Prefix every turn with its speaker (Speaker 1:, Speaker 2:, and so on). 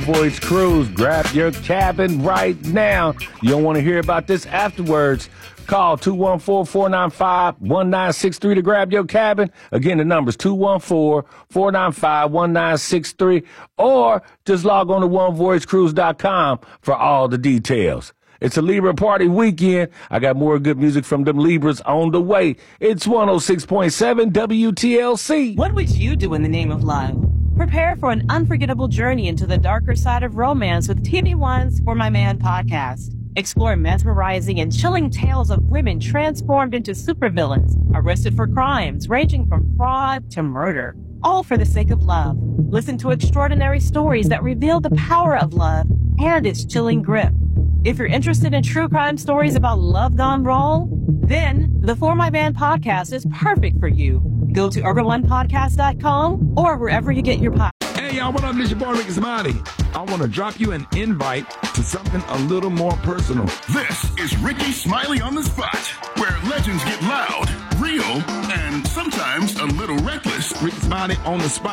Speaker 1: Voyage Cruise. Grab your cabin right now. You don't want to hear about this afterwards. Call 214-495-1963 to grab your cabin. Again, the number's 214-495-1963. Or just log on to onevoyagecruise.com for all the details. It's a Libra party weekend. I got more good music from them Libras on the way. It's 106.7 WTLC.
Speaker 2: What would you do in the name of love? Prepare for an unforgettable journey into the darker side of romance with TV One's For My Man podcast. Explore mesmerizing and chilling tales of women transformed into supervillains, arrested for crimes ranging from fraud to murder, all for the sake of love. Listen to extraordinary stories that reveal the power of love and its chilling grip. If you're interested in true crime stories about love gone wrong, then the For My Man podcast is perfect for you. Go to urbanonepodcast.com or wherever you get your podcast.
Speaker 3: Hey, y'all, what up? This your boy, Ricky Smiley. I want to drop you an invite to something a little more personal.
Speaker 4: This is Ricky Smiley on the Spot, where legends get loud, real, and sometimes a little reckless.
Speaker 3: Ricky Smiley on the Spot.